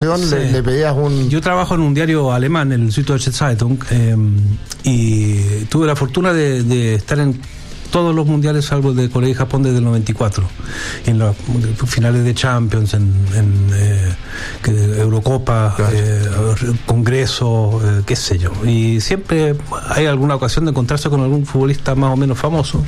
campeón, Sí. le pedías un... Yo trabajo en un diario alemán, el Süddeutsche Zeitung, y tuve la fortuna de estar en todos los mundiales salvo el de Corea y Japón desde el 94, en los finales de Champions, en Eurocopa, claro. Congreso, qué sé yo, y siempre hay alguna ocasión de encontrarse con algún futbolista más o menos famoso,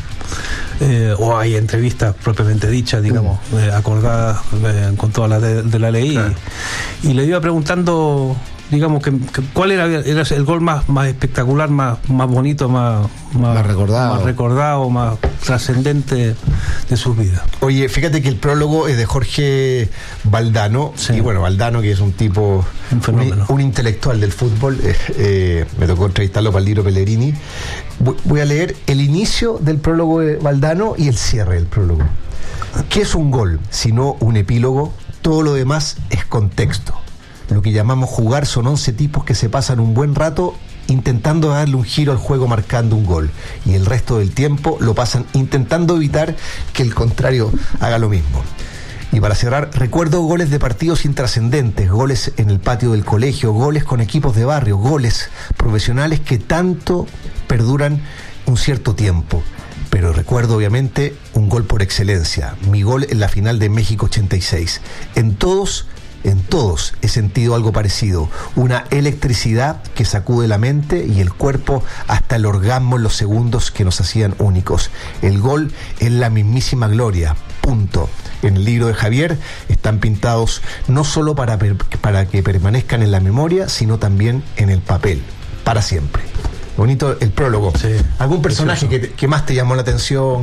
o hay entrevistas propiamente dichas, digamos, acordadas con todas las de la ley, claro. y le iba preguntando, digamos, que cuál era el gol más espectacular, más bonito, más recordado, más trascendente de sus vidas. Oye, fíjate que el prólogo es de Jorge Valdano, sí. Y bueno, Valdano, que es un tipo, un intelectual del fútbol, me tocó entrevistarlo para el libro Pellegrini. Voy a leer el inicio del prólogo de Valdano y el cierre del prólogo. ¿Qué es un gol? Sino un epílogo. Todo lo demás es contexto. Lo que llamamos jugar son 11 tipos que se pasan un buen rato intentando darle un giro al juego marcando un gol, y el resto del tiempo lo pasan intentando evitar que el contrario haga lo mismo. Y para cerrar, recuerdo goles de partidos intrascendentes, goles en el patio del colegio, goles con equipos de barrio, goles profesionales que tanto perduran un cierto tiempo. Pero recuerdo obviamente un gol por excelencia, mi gol en la final de México 86. En todos he sentido algo parecido, una electricidad que sacude la mente y el cuerpo hasta el orgasmo en los segundos que nos hacían únicos. El gol es la mismísima gloria, punto. En el libro de Javier están pintados no solo para que permanezcan en la memoria, sino también en el papel, para siempre. Bonito el prólogo. Sí, ¿algún personaje que más te llamó la atención?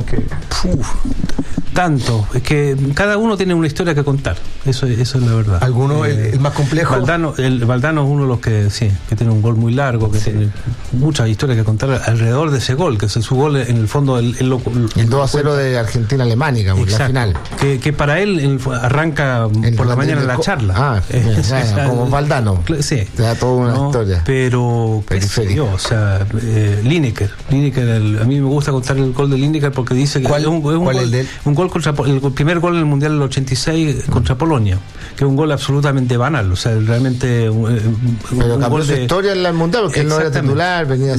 Tanto, es que cada uno tiene una historia que contar, eso es la verdad. ¿Alguno el más complejo? Valdano es uno de los que tiene un gol muy largo, que tiene muchas historias que contar alrededor de ese gol, que es su gol en el fondo el 2-0 de Argentina-Alemania, la final. Que para él arranca por la mañana la charla. Como Valdano. Sí. Te da toda una historia. Pero, qué sé yo, o sea, Lineker, a mí me gusta contar el gol de Lineker porque dice que ¿Cuál es un gol contra el primer gol en el Mundial del 86 contra Polonia, que es un gol absolutamente banal, o sea, realmente pero cambió su historia en el Mundial porque él no era titular, venía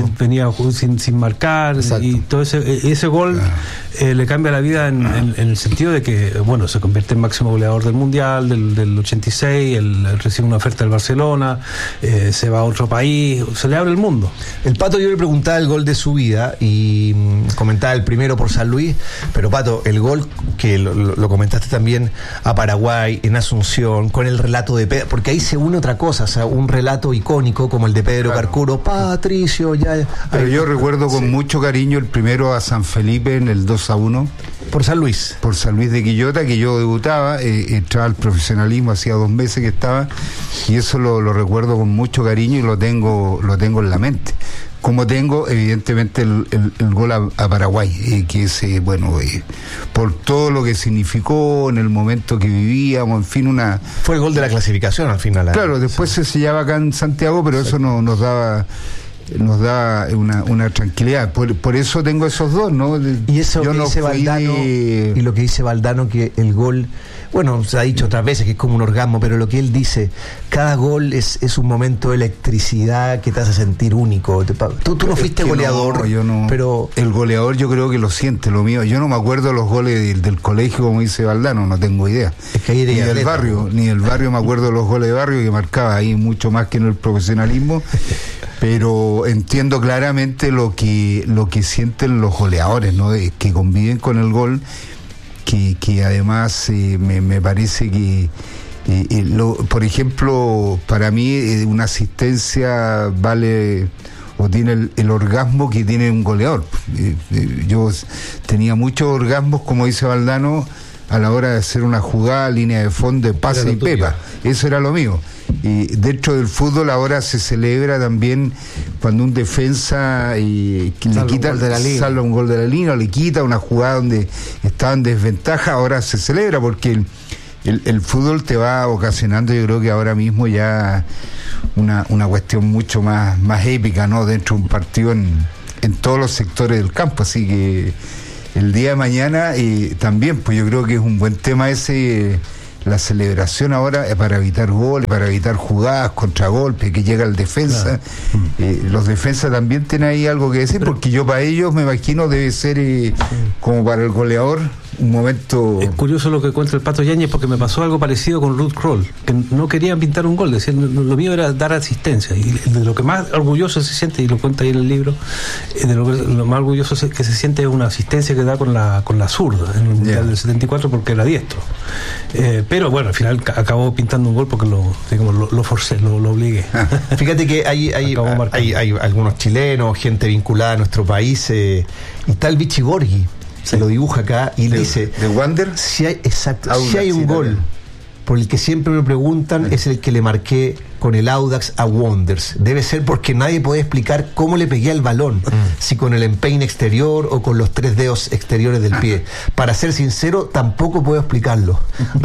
sin marcar. Exacto. Y todo ese gol le cambia la vida en el sentido de que, bueno, se convierte en máximo goleador del Mundial del 86, él recibe una oferta del Barcelona, se va a otro país, se le abre el mundo. El Pato, yo le preguntaba el gol de su vida y comentaba el primero por San Luis, pero Pato, el gol que lo comentaste también a Paraguay, en Asunción, con el relato de Pedro, porque ahí se une otra cosa, o sea, un relato icónico como el de Pedro Carcuro, Patricio, ya. Pero yo recuerdo con mucho cariño el primero a San Felipe en el 2-1. Por San Luis. Por San Luis de Quillota, que yo debutaba, entraba al profesionalismo, hacía 2 meses que estaba, y eso lo recuerdo con mucho cariño y lo tengo en la mente. Como tengo, evidentemente, el gol a Paraguay, que es, por todo lo que significó en el momento que vivíamos, en fin, Fue el gol de la clasificación al final. Claro, después se sellaba acá en Santiago, pero eso nos da una tranquilidad. Por eso tengo esos dos, ¿no? Y eso que dice Valdano, y lo que dice Valdano, que el gol, bueno, se ha dicho otras veces que es como un orgasmo, pero lo que él dice, cada gol es un momento de electricidad que te hace sentir único. Tú no fuiste goleador, no, yo no, pero el goleador yo creo que lo siente, lo mío. Yo no me acuerdo los goles del colegio, como dice Valdano, no tengo idea. Es que ni del barrio me acuerdo los goles de barrio, que marcaba ahí mucho más que en el profesionalismo. Pero entiendo claramente lo que sienten los goleadores, ¿no? Que conviven con el gol, que además me parece que por ejemplo, para mí una asistencia vale o tiene el orgasmo que tiene un goleador. Yo tenía muchos orgasmos, como dice Valdano, a la hora de hacer una jugada, línea de fondo, de pase y pepa. Eso era lo mío. Y dentro del fútbol ahora se celebra también cuando un defensa le salva un gol de la línea, o le quita una jugada donde estaba en desventaja, ahora se celebra porque el fútbol te va ocasionando, yo creo que ahora mismo ya una cuestión mucho más épica, ¿no? Dentro de un partido en todos los sectores del campo, así que el día de mañana también, pues yo creo que es un buen tema ese, la celebración ahora es para evitar goles, para evitar jugadas, contragolpes, que llega el defensa. Los defensas también tienen ahí algo que decir, porque yo para ellos me imagino debe ser como para el goleador un momento... Es curioso lo que cuenta el Pato Yáñez, porque me pasó algo parecido con Ruud Krol, que no querían pintar un gol, decían, lo mío era dar asistencia, y de lo que más orgulloso se siente, y lo cuenta ahí en el libro, de lo más orgulloso que se siente es una asistencia que da con la zurda en el Mundial del 74, porque era diestro. Pero bueno, al final acabó pintando un gol porque lo forcé, lo obligué. Fíjate que hay algunos chilenos, gente vinculada a nuestro país, y está el Vichy Borghi, se lo dibuja acá y dice ¿de Wander? Si hay un gol por el que siempre me preguntan, es el que le marqué con el Audax a Wanderers. Debe ser porque nadie puede explicar cómo le pegué al balón, si con el empeine exterior o con los 3 dedos exteriores del pie. Para ser sincero, tampoco puedo explicarlo.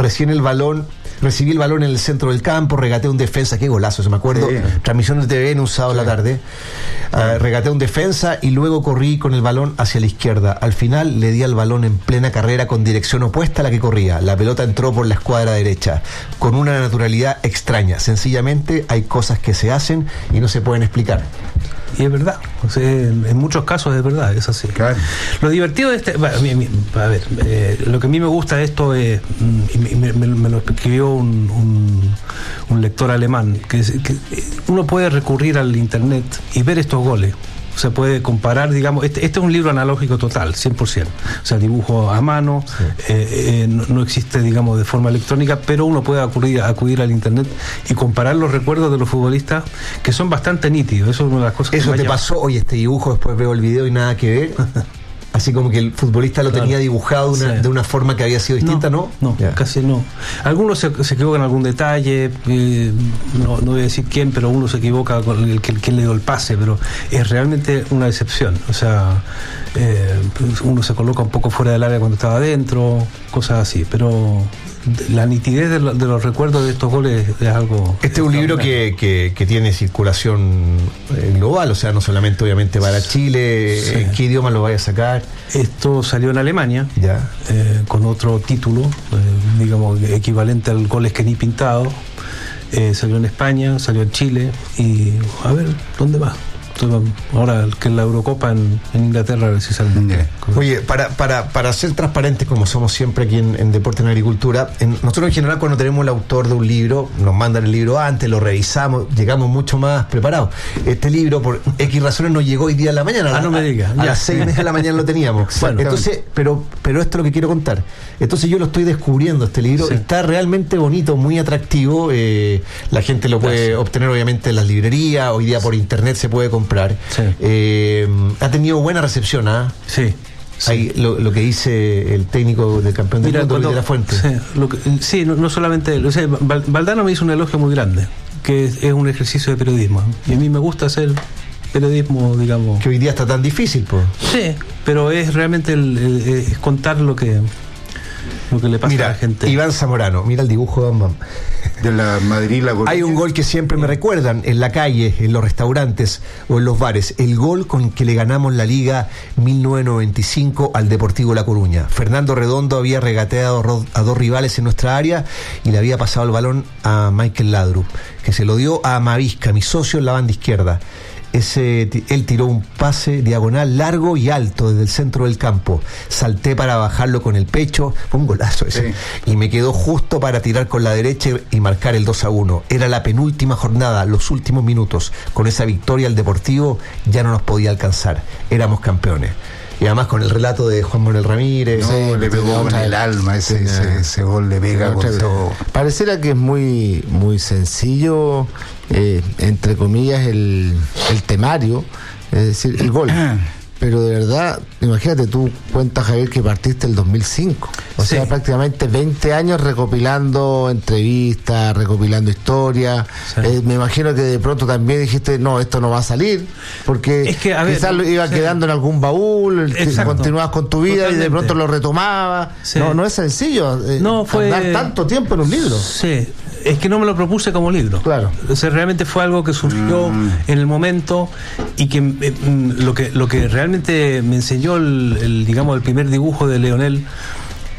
Recibí el balón en el centro del campo, regateé un defensa, qué golazo, se me acuerdo, transmisión de TVN un sábado a la tarde, regateé un defensa y luego corrí con el balón hacia la izquierda. Al final le di al balón en plena carrera con dirección opuesta a la que corría. La pelota entró por la escuadra derecha, con una naturalidad extraña. Sencillamente hay cosas que se hacen y no se pueden explicar. Y es verdad, o sea, en muchos casos es verdad, es así. Claro. Lo divertido de lo que a mí me gusta de esto es, me lo escribió un lector alemán, que uno puede recurrir al internet y ver estos goles. Se puede comparar, digamos, este es un libro analógico total, 100%. O sea, dibujo a mano, no existe, digamos, de forma electrónica, pero uno puede acudir al internet y comparar los recuerdos de los futbolistas, que son bastante nítidos. Eso es una de las cosas. Eso te pasó, oye, este dibujo, después veo el video y nada que ver. Así como que el futbolista lo tenía dibujado de una forma que había sido distinta, ¿no? No, casi no. Algunos se equivocan en algún detalle, no voy a decir quién, pero uno se equivoca con quien le dio el pase, pero es realmente una excepción. O sea, uno se coloca un poco fuera del área cuando estaba adentro, cosas así, pero la nitidez de los recuerdos de estos goles es algo... Este es un libro que tiene circulación global, o sea, no solamente obviamente para Chile. ¿En qué idioma lo vaya a sacar? Esto salió en Alemania, con otro título, digamos, equivalente al Goles que ni pintado. Salió en España, salió en Chile, y a ver, ¿dónde va? Ahora que en la Eurocopa en Inglaterra, a ver si sale. Oye, para ser transparentes, como somos siempre aquí en Deporte en Agricultura, nosotros en general cuando tenemos el autor de un libro, nos mandan el libro antes, lo revisamos, llegamos mucho más preparados. Este libro, por X razones, nos llegó hoy día en la mañana. No me digas. A las 6:30 de la mañana lo teníamos. Bueno, entonces, pero esto es lo que quiero contar. Entonces yo lo estoy descubriendo, este libro. Está realmente bonito, muy atractivo. La gente lo puede obtener obviamente en las librerías, hoy día por internet se puede comprar. Ha tenido buena recepción, Sí. Ahí, lo que dice el técnico del campeón del mundo, de la Fuente. No solamente él. O sea, Valdano me hizo un elogio muy grande, que es un ejercicio de periodismo. Y a mí me gusta hacer periodismo, digamos. Que hoy día está tan difícil, pues. Sí, pero es realmente es contar lo que le pasa a la gente. Iván Zamorano, mira el dibujo de la Madrid, la Colonia. Hay un gol que siempre me recuerdan en la calle, en los restaurantes o en los bares, el gol con que le ganamos la Liga 1995 al Deportivo La Coruña. Fernando Redondo había regateado a dos rivales en nuestra área y le había pasado el balón a Michael Laudrup, que se lo dio a Amavisca, mi socio, en la banda izquierda. Él tiró un pase diagonal largo y alto desde el centro del campo. Salté para bajarlo con el pecho, fue un golazo ese, y me quedó justo para tirar con la derecha y marcar el 2-1. Era la penúltima jornada, los últimos minutos. Con esa victoria el Deportivo ya no nos podía alcanzar, éramos campeones. Y además con el relato de Juan Manuel Ramírez. Le pegó con el alma, ese gol le pega con todo. Pareciera que es muy, muy sencillo, entre comillas, el temario, es decir, el gol. Pero de verdad, imagínate, tú cuentas, Javier, que partiste el 2005. O sea, prácticamente 20 años recopilando entrevistas, recopilando historias. Me imagino que de pronto también dijiste, no, esto no va a salir, porque es que, quizás lo iba quedando en algún baúl, continuabas con tu vida. Totalmente. Y de pronto lo retomabas. No es sencillo tardar tanto tiempo en un libro. Sí. Es que no me lo propuse como libro. Claro. O sea, realmente fue algo que surgió en el momento y que lo que realmente me enseñó el primer dibujo de Leonel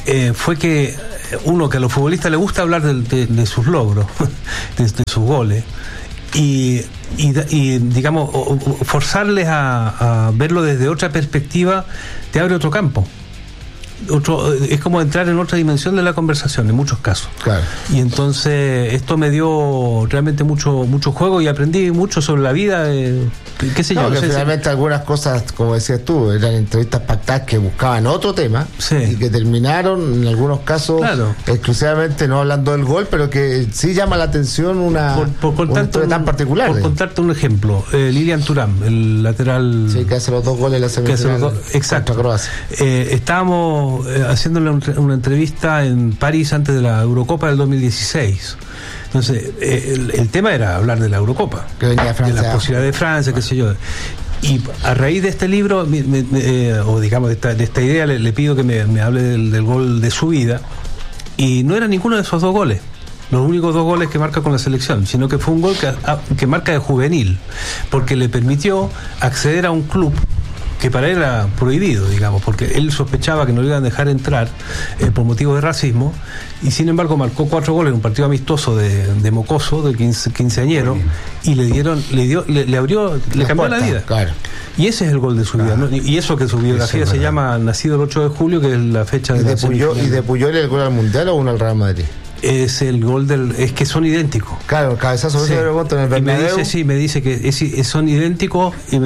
fue que que a los futbolistas les gusta hablar de sus logros, de sus goles, y digamos, forzarles a verlo desde otra perspectiva te abre otro campo. Es como entrar en otra dimensión de la conversación en muchos casos. Claro. Y entonces esto me dio realmente mucho juego y aprendí mucho sobre la vida, qué sé yo. Que finalmente algunas cosas, como decías tú, eran entrevistas pactadas que buscaban otro tema, sí, y que terminaron en algunos casos, claro, exclusivamente no hablando del gol, pero que sí llama la atención una historia tan particular. Por contarte un ejemplo, Lilian Thuram, el lateral, sí, que hace los 2 goles en la semifinal, exacto, contra Croacia. Estábamos haciéndole una entrevista en París antes de la Eurocopa del 2016. Entonces, el tema era hablar de la Eurocopa, que venía de Francia, de la posibilidad de Francia, qué sé yo. Y a raíz de este libro, o digamos de esta idea, le pido que me hable del gol de su vida. Y no era ninguno de esos 2 goles, los únicos 2 goles que marca con la selección, sino que fue un gol que marca de juvenil, porque le permitió acceder a un club que para él era prohibido, digamos, porque él sospechaba que no lo iban a dejar entrar por motivos de racismo, y sin embargo marcó 4 goles en un partido amistoso de mocoso, de quinceañero, y le cambió la vida. Claro. Y ese es el gol de su vida, ¿no? Y eso que su biografía se llama Nacido el 8 de julio, que es la fecha de la semifinal. ¿Y de Puyol el gol al Mundial o uno al Real Madrid? Es el gol es que son idénticos. Claro, el cabezazo, sí, en el Bernabéu. Me dice que son idénticos, y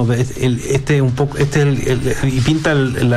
y pinta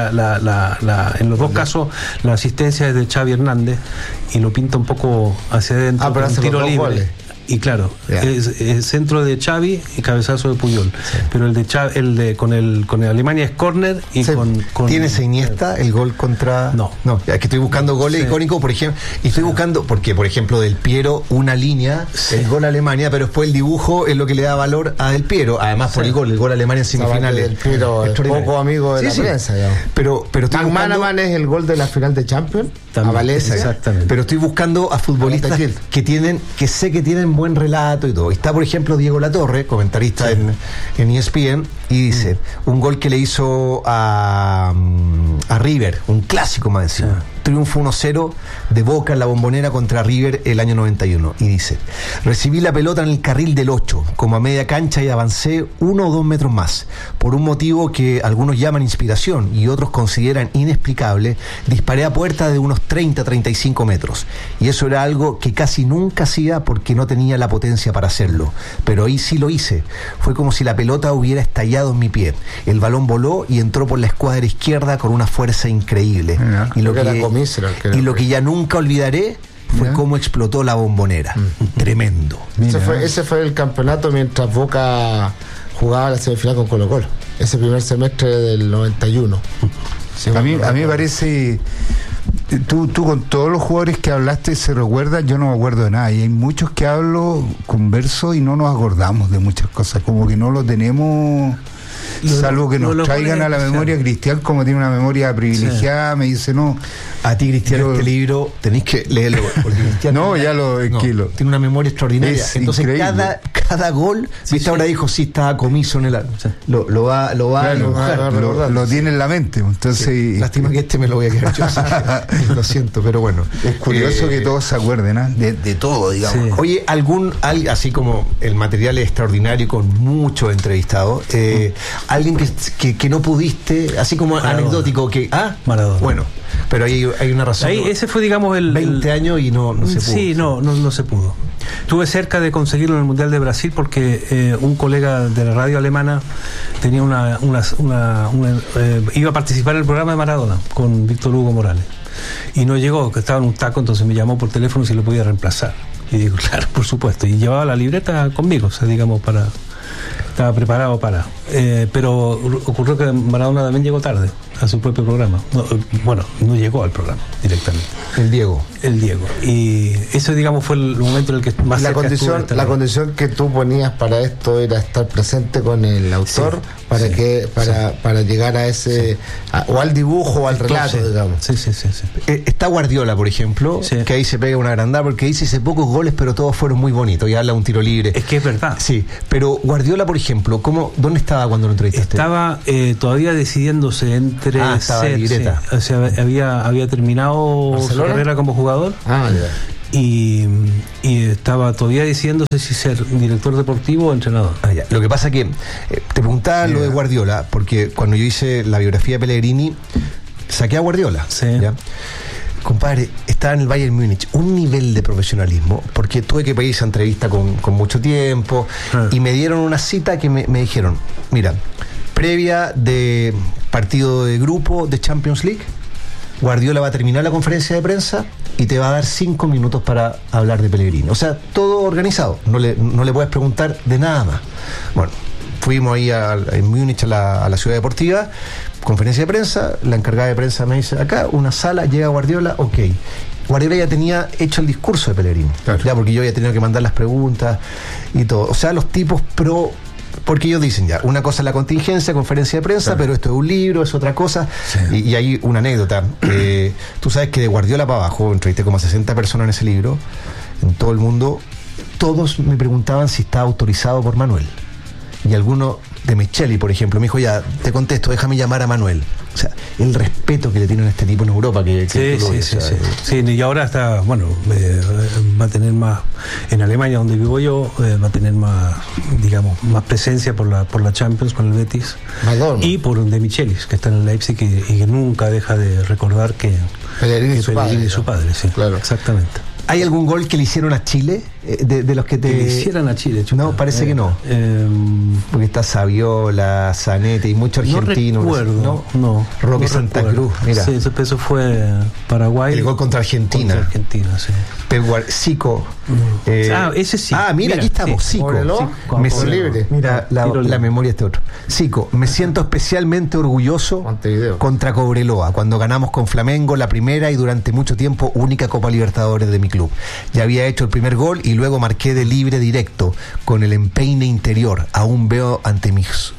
en los 2 casos la asistencia es de Xavi Hernández, y lo pinta un poco hacia adentro, pero hace tiro los 2 libre. goles. Y claro, es centro de Xavi y cabezazo de Puyol. Sí. Pero el de Xavi, con Alemania es córner y sí. con ¿Tienes Iniesta el gol contra? No. Es que estoy buscando goles icónicos, por ejemplo, y estoy buscando, porque por ejemplo Del Piero, una línea, el gol a Alemania, pero después el dibujo es lo que le da valor a Del Piero, además por el gol a Alemania en semifinales. Del Piero es poco amigo de la prensa, digamos. Pero estoy buscando, es el gol de la final de Champions a Valencia. Exactamente. Pero estoy buscando a futbolistas que sé que tienen buen relato y todo. Está, por ejemplo, Diego Latorre, comentarista en ESPN, y dice, un gol que le hizo a River, un clásico más encima. Triunfo 1-0 de Boca en la Bombonera contra River el año 91. Y dice, recibí la pelota en el carril del 8, como a media cancha, y avancé 1 o 2 metros más. Por un motivo que algunos llaman inspiración y otros consideran inexplicable, disparé a puerta de unos 30-35 metros. Y eso era algo que casi nunca hacía porque no tenía la potencia para hacerlo. Pero ahí sí lo hice. Fue como si la pelota hubiera estallado en mi pie. El balón voló y entró por la escuadra izquierda con una fuerza increíble. Y lo que ya nunca olvidaré fue cómo explotó la Bombonera. Tremendo. Ese fue el campeonato mientras Boca jugaba la semifinal con Colo-Colo. Ese primer semestre del 91. Sí, a mí me parece... Tú con todos los jugadores que hablaste se recuerdan, yo no me acuerdo de nada, y hay muchos que hablo, converso y no nos acordamos de muchas cosas, como que no lo tenemos, salvo que nos traigan a la memoria. Cristian, como tiene una memoria privilegiada, me dice, no, a ti, Cristian, este libro tenéis que leerlo, porque Cristian tiene una memoria extraordinaria. Entonces cada gol, viste, ahora dijo, estaba comiso en el alma. Lo va a dibujar. Lo tiene en la mente. Entonces, lástima que me lo voy a quedar yo, lo siento, pero bueno. Es curioso que todos se acuerden de todo, digamos. Sí. Oye, así como el material es extraordinario con muchos entrevistados, alguien que no pudiste, así como Maradona. Anecdótico, Maradona. Bueno, pero hay una razón. Ahí ese fue, digamos, 20 años y no se pudo. Sí, no se pudo. Estuve cerca de conseguirlo en el Mundial de Brasil porque un colega de la radio alemana tenía iba a participar en el programa de Maradona con Víctor Hugo Morales y no llegó, que estaba en un taco, entonces me llamó por teléfono si lo podía reemplazar. Y digo, claro, por supuesto. Y llevaba la libreta conmigo, o sea, digamos, estaba preparado para. Pero ocurrió que Maradona también llegó tarde a su propio programa. No llegó al programa directamente. El Diego. Y eso, digamos, fue el momento en el que más la condición que tú ponías para esto era estar presente con el autor para llegar a ese o al dibujo o al relato, digamos. Sí. Está Guardiola, por ejemplo, que ahí se pega una agrandada porque dice hice pocos goles, pero todos fueron muy bonitos, y habla un tiro libre. Es que es verdad. Sí, pero Guardiola, por ejemplo, ¿dónde estaba estaba cuando lo entrevistaste? Estaba todavía decidiéndose entre ser, o sea, había terminado ¿Barcelona? su carrera como jugador. Y estaba todavía diciéndose si ser director deportivo o entrenador. Lo que pasa que te preguntaba lo de Guardiola, porque cuando yo hice la biografía de Pellegrini, saqué a Guardiola. Sí. ¿Ya? Compadre, estaba en el Bayern Múnich, un nivel de profesionalismo, porque tuve que pedir esa entrevista con mucho tiempo, y me dieron una cita que me dijeron, mira, previa de partido de grupo de Champions League, Guardiola va a terminar la conferencia de prensa y te va a dar 5 minutos para hablar de Pellegrini. O sea, todo organizado, no le puedes preguntar de nada más. Bueno, fuimos ahí en Múnich a la ciudad deportiva, conferencia de prensa, la encargada de prensa me dice, acá una sala, llega Guardiola, ok. Guardiola ya tenía hecho el discurso de Pellegrini, claro. Ya, porque yo ya tenía que mandar las preguntas y todo. O sea, los tipos porque ellos dicen ya, una cosa es la contingencia, conferencia de prensa, claro, pero esto es un libro, es otra cosa. Sí. Y hay una anécdota. Tú sabes que de Guardiola para abajo, entrevisté como a 60 personas en ese libro, en todo el mundo, todos me preguntaban si estaba autorizado por Manuel. Y alguno de Micheli, por ejemplo, me dijo, ya, te contesto, déjame llamar a Manuel. O sea, el respeto que le tienen a este tipo en Europa. Sí, y ahora está, bueno, va a tener más, en Alemania, donde vivo yo, va a tener más, digamos, más presencia por la Champions con el Betis. Madonna. Y por De Michelis, que está en el Leipzig y que nunca deja de recordar que Pellegrini es su padre, sí, claro. Exactamente. ¿Hay algún gol que le hicieron a Chile? De los que le hicieran a Chile, chupa. No, parece que no. Porque está Saviola, Zanetti y muchos argentinos. No recuerdo, ¿no? Roque no Santa Cruz, mira. Sí, eso fue Paraguay. El gol contra Argentina. Contra Argentina, sí. Zico. Ese sí. Mira, aquí estamos, Zico. Libre. Mira, la memoria este otro. Zico, me siento especialmente orgulloso contra Cobreloa, cuando ganamos con Flamengo la primera y durante mucho tiempo única Copa Libertadores de mi club. Ya había hecho el primer gol y luego marqué de libre directo con el empeine interior. Aún veo ante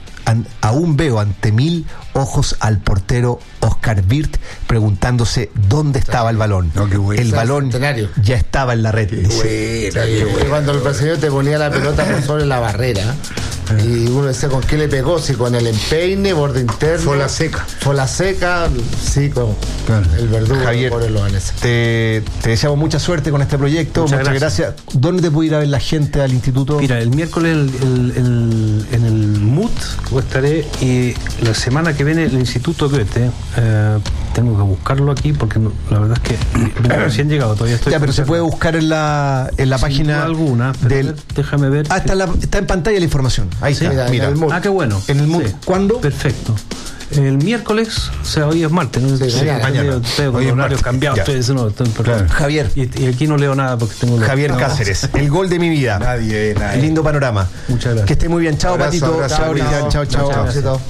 1000 ojos al portero Oscar Wirth preguntándose dónde estaba el balón. El balón ya estaba en la red. Cuando el brasileño te ponía la pelota por sobre la barrera y uno decía, ¿con qué le pegó? Si con el empeine, borde interno, fola seca, sí, con el verdugo. Javier, por el te deseamos mucha suerte con este proyecto. Muchas gracias. ¿Dónde te puede ir a ver la gente al instituto? Mira, el miércoles en el MUT estaré, y la semana que viene el Instituto Goethe. Tengo que buscarlo aquí porque la verdad es que recién llegado, todavía estoy. Ya, pero se puede buscar en la página alguna. Déjame ver. Está en pantalla la información. Ahí está. Mira. Qué bueno. En el MUT. Sí. ¿Cuándo? Perfecto. El miércoles, o sea, hoy es martes, ¿no? Mañana. Estoy con horarios cambiados. Claro. Javier. Y aquí no leo nada porque tengo... Javier Cáceres, el gol de mi vida. Nadie. Lindo panorama. Muchas gracias. Que esté muy bien. Chao, Patito. Chao, Cristian. Chao.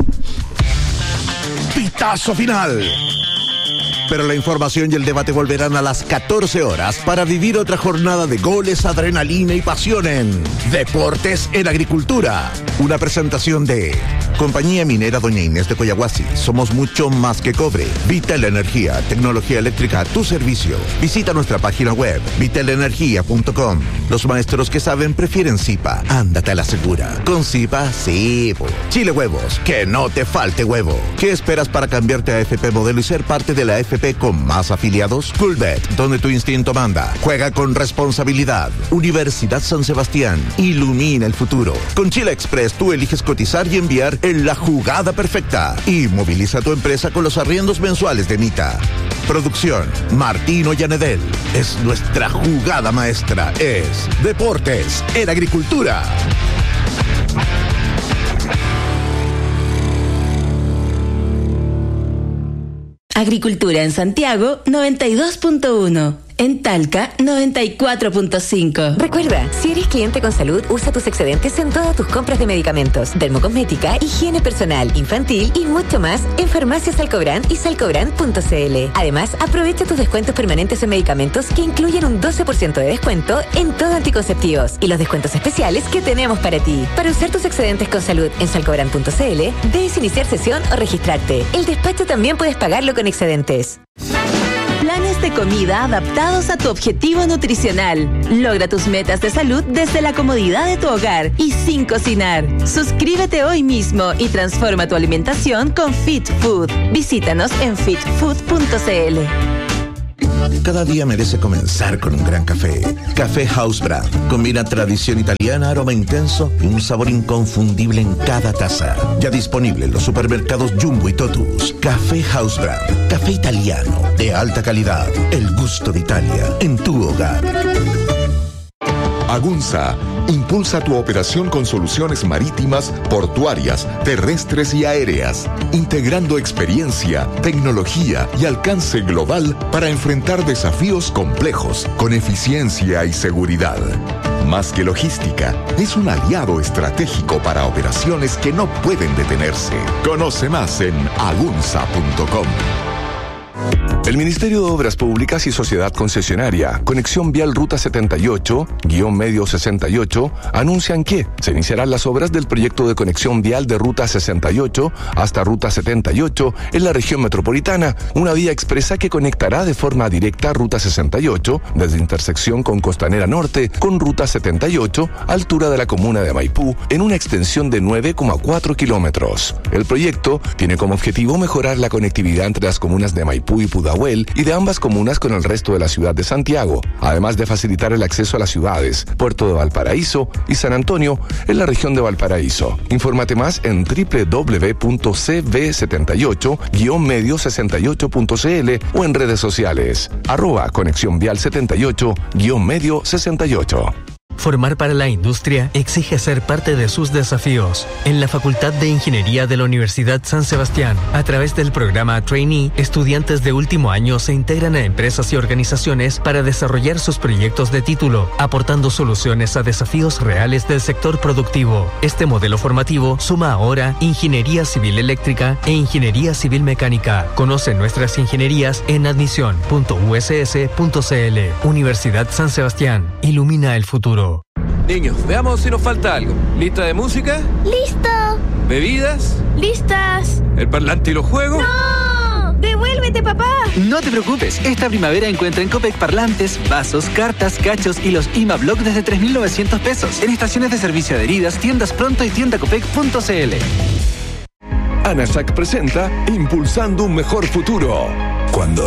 Pitazo final. Pero la información y el debate volverán a las 14 horas para vivir otra jornada de goles, adrenalina y pasión en Deportes en Agricultura. Una presentación de Compañía Minera Doña Inés de Coyahuasi. Somos mucho más que cobre. Vital Energía, tecnología eléctrica a tu servicio. Visita nuestra página web, vitalenergia.com. Los maestros que saben prefieren Zipa. Ándate a la segura. Con Zipa, sí. Chile Huevos, que no te falte huevo. ¿Qué esperas para cambiarte a FP Modelo y ser parte de la FP con más afiliados? Coolbet, donde tu instinto manda. Juega con responsabilidad. Universidad San Sebastián, ilumina el futuro. Con Chile Express tú eliges cotizar y enviar en la jugada perfecta. Y moviliza tu empresa con los arriendos mensuales de Mita. Producción, Martino Llanedel. Es nuestra jugada maestra. Es Deportes en Agricultura. Agricultura en Santiago 92.1. En Talca, 94.5. Recuerda, si eres cliente con salud, usa tus excedentes en todas tus compras de medicamentos, dermocosmética, higiene personal, infantil y mucho más en Farmacias Salcobrand y salcobrand.cl. Además, aprovecha tus descuentos permanentes en medicamentos que incluyen un 12% de descuento en todo anticonceptivos y los descuentos especiales que tenemos para ti. Para usar tus excedentes con salud en salcobrand.cl, debes iniciar sesión o registrarte. El despacho también puedes pagarlo con excedentes. Planes planes de comida adaptados a tu objetivo nutricional. Logra tus metas de salud desde la comodidad de tu hogar y sin cocinar. Suscríbete hoy mismo y transforma tu alimentación con Fit Food. Visítanos en fitfood.cl. Cada día merece comenzar con un gran café. Café House Brand. Combina tradición italiana, aroma intenso y un sabor inconfundible en cada taza. Ya disponible en los supermercados Jumbo y Totus. Café House Brand. Café italiano de alta calidad. El gusto de Italia en tu hogar. Agunza impulsa tu operación con soluciones marítimas, portuarias, terrestres y aéreas, integrando experiencia, tecnología y alcance global para enfrentar desafíos complejos con eficiencia y seguridad. Más que logística, es un aliado estratégico para operaciones que no pueden detenerse. Conoce más en agunza.com. El Ministerio de Obras Públicas y Sociedad Concesionaria, Conexión Vial Ruta 78-Medio 68, anuncian que se iniciarán las obras del proyecto de conexión vial de Ruta 68 hasta Ruta 78 en la región metropolitana, una vía expresa que conectará de forma directa Ruta 68 desde intersección con Costanera Norte con Ruta 78, altura de la comuna de Maipú, en una extensión de 9,4 kilómetros. El proyecto tiene como objetivo mejorar la conectividad entre las comunas de Maipú y Pudahuel y de ambas comunas con el resto de la ciudad de Santiago, además de facilitar el acceso a las ciudades Puerto de Valparaíso y San Antonio en la región de Valparaíso. Infórmate más en www.cv78-medio68.cl o en redes sociales @Conexión Vial 78-Medio 68. Formar para la industria exige ser parte de sus desafíos. En la Facultad de Ingeniería de la Universidad San Sebastián, a través del programa Trainee, estudiantes de último año se integran a empresas y organizaciones para desarrollar sus proyectos de título, aportando soluciones a desafíos reales del sector productivo. Este modelo formativo suma ahora Ingeniería Civil Eléctrica e Ingeniería Civil Mecánica. Conoce nuestras ingenierías en admisión.uss.cl. Universidad San Sebastián. Ilumina el futuro. Niños, veamos si nos falta algo. ¿Lista de música? ¡Listo! ¿Bebidas? ¡Listas! ¿El parlante y los juegos? ¡No! ¡Devuélvete, papá! No te preocupes, esta primavera encuentra en Copec parlantes, vasos, cartas, cachos y los IMA-Block desde 3.900 pesos. En estaciones de servicio adheridas, tiendas Pronto y tiendacopec.cl. ANASAC presenta Impulsando un Mejor Futuro. Cuando